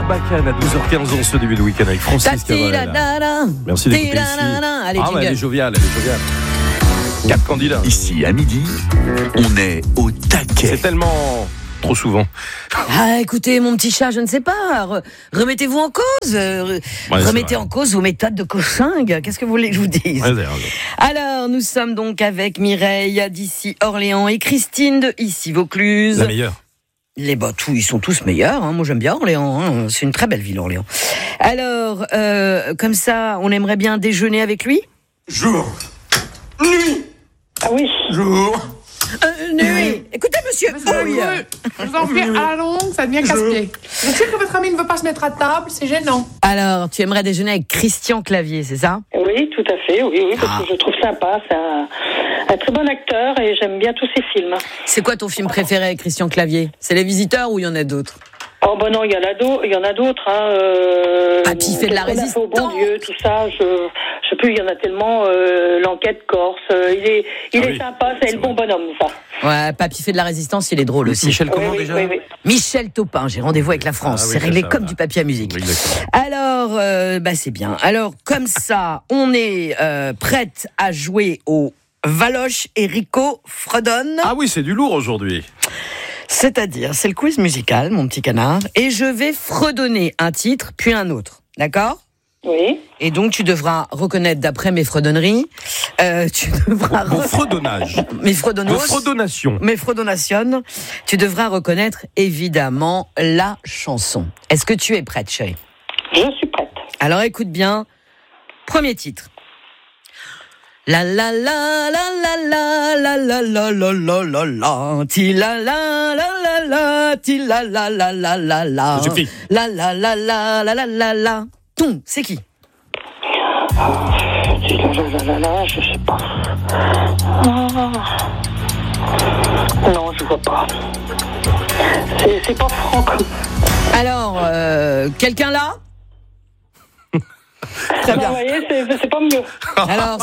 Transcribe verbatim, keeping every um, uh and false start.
Sarbacane à douze heures quinze en ce début de week-end avec Francis Cabrel. Merci d'écouter ici. Allez, ah ouais, elle est joviale, elle est joviale. Quatre candidats. Ici, à midi, on est au taquet. C'est tellement... trop souvent. Ah, écoutez, mon petit chat, je ne sais pas. Re- remettez-vous en cause. Euh, Ouais, remettez en cause vos méthodes de coching. Qu'est-ce que vous voulez que je vous dise? Ouais, d'ailleurs. Alors, nous sommes donc avec Mireille d'ici Orléans et Christine de ici Vaucluse. La meilleure. Les bah, tous, ils sont tous meilleurs. Hein. Moi, j'aime bien Orléans. Hein. C'est une très belle ville, Orléans. Alors, euh, comme ça, on aimerait bien déjeuner avec lui. Jour. Nuit. Ah oui. Jour. Euh, nuit. Écoutez, monsieur. Oui. Je vous en prie, à la longue, ça devient casse-pied. Je sais que votre ami ne veut pas se mettre à table, c'est gênant. Alors, tu aimerais déjeuner avec Christian Clavier, c'est ça? Oui, tout à fait, oui, oui, parce Ah. que je trouve sympa, c'est un, un très bon acteur et j'aime bien tous ses films. C'est quoi ton film préféré avec Christian Clavier? C'est Les Visiteurs ou il y en a d'autres? Oh ben non, il y en a d'autres, il y en a d'autres. Hein, euh, Papy fait de la Qu'est-ce qu'on a fait au résistance. Bon Dieu, tout ça, je, je sais plus, il y en a tellement. Euh, L'enquête corse, euh, il est, il Ah est oui, sympa, c'est c'est le bon bonhomme, ça. Ouais, Papy fait de la résistance, il est drôle aussi. Michel, comment oui, oui, déjà oui, oui. Michel Taupin, j'ai rendez-vous avec la France. Ah oui, c'est c'est réglé ça, comme là. du papier à musique. Exactement. Alors, euh, bah c'est bien. Alors, comme ça, on est euh, prête à jouer au Valoche et Rico fredonne. Ah oui, c'est du lourd aujourd'hui. C'est-à-dire, c'est le quiz musical, mon petit canard, et je vais fredonner un titre, puis un autre. D'accord ? Oui. Et donc, tu devras reconnaître, d'après mes fredonneries, euh, tu devras... Mon re- fredonnage. Mes Vos fredonnos... fredonnations. Mes fredonations, tu devras reconnaître évidemment la chanson. Est-ce que tu es prête, chérie? Je suis prête. Alors écoute bien, premier titre. La la la la la la la la la la la la ti la la la la la ti la la la la la la Ça suffit. la la la la la la la la. Ton, c'est qui? Tu la la la la la, je sais pas. Ah. Non, je vois pas. C'est, c'est pas Franck. Alors, euh, quelqu'un là? Très Vous bien. voyez, c'est, c'est pas mieux. Alors,